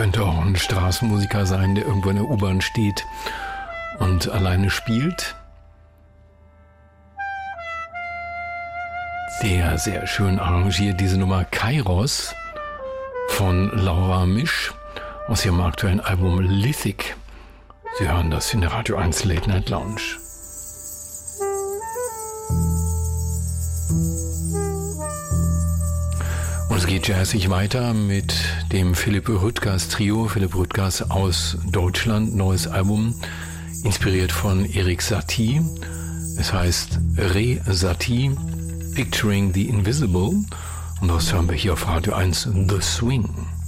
Könnte auch ein Straßenmusiker sein, der irgendwo in der U-Bahn steht und alleine spielt. Sehr, sehr schön arrangiert diese Nummer Kairos von Laura Misch aus ihrem aktuellen Album Lithic. Sie hören das in der Radio 1 Late Night Lounge. Und es geht jazzig weiter mit dem Philipp Rüttgers Trio. Philipp Rüttgers aus Deutschland, neues Album, inspiriert von Erik Satie. Es heißt Re Satie, Picturing the Invisible. Und das hören wir hier auf Radio 1, The Swing.